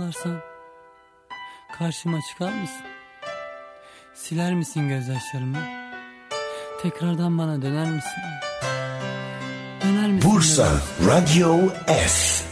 ağlarsan karşıma çıkar mısın? Siler misin gözyaşlarımı? Tekrardan bana döner misin? Döner misin? Bursa Radio S